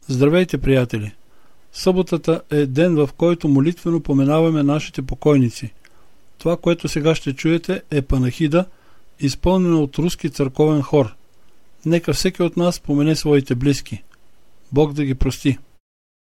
Здравейте, приятели! Съботата е ден, в който молитвено поминаваме нашите покойници. Това, което сега ще чуете, е панахида, изпълнена от руски църковен хор. Нека всеки от нас спомене своите близки. Бог да ги прости.